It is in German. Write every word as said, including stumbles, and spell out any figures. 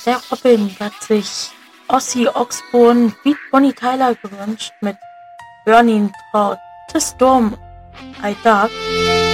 Der Robin hat sich Ozzy Osbourne Beat Bonnie Tyler gewünscht mit Burning Thought, The Storm I Dark.